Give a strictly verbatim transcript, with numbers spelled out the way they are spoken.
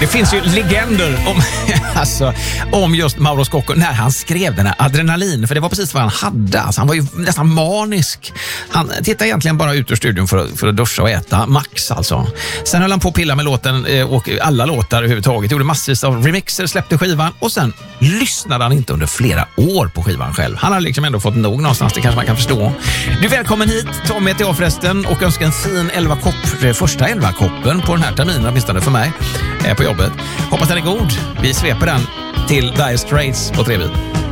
Det finns ju legender om, alltså, om just Mauro Scocco när han skrev den här Adrenalin, för det var precis vad han hade. Alltså, han var ju nästan manisk. Han tittade egentligen bara ut ur studion för, för att duscha och äta. Max alltså. Sen höll han på att pilla med låten och alla låtar överhuvudtaget. Gjorde massvis av remixer, släppte skivan och sen lyssnade han inte under flera år på skivan själv. Han har liksom ändå fått nog någonstans, det kanske man kan förstå. Du är välkommen hit, Tommy heter jag förresten, och önskar en fin elva kopp, första elva koppen på den här terminen, åtminstone för mig, på jobbet. Hoppas den är god. Vi sveper den till Dire Straits på Trevi.